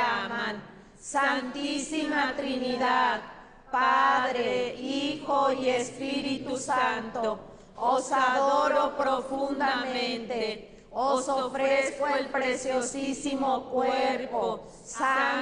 aman. Santísima Trinidad, Padre, Hijo y Espíritu Santo, os adoro profundamente. Os ofrezco el preciosísimo cuerpo, sangre